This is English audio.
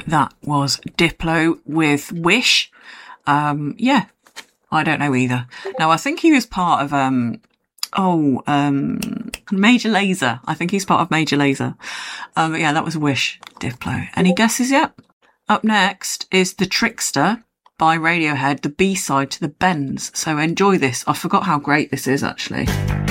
that was Diplo with Wish. Yeah, I don't know either. No, I think he was part of, Major Lazer. I think he's part of Major Lazer. But yeah, that was Wish, Diplo. Any guesses yet? Up next is The Trickster by Radiohead, the B-side to The Bends. So enjoy this. I forgot how great this is, actually.